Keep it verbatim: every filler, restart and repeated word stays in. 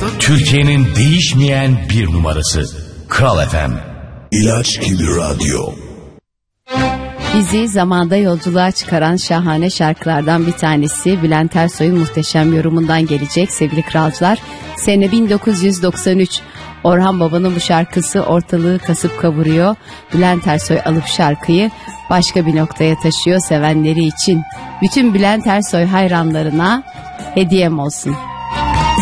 Türkiye'nin değişmeyen bir numarası Kral F M. İlaç gibi radyo. Bizi zamanda yolculuğa çıkaran şahane şarkılardan bir tanesi Bülent Ersoy'un muhteşem yorumundan gelecek sevgili kralcılar. Sene bin dokuz yüz doksan üç. Orhan Baba'nın bu şarkısı ortalığı kasıp kavuruyor. Bülent Ersoy alıp şarkıyı başka bir noktaya taşıyor sevenleri için. Bütün Bülent Ersoy hayranlarına hediyem olsun.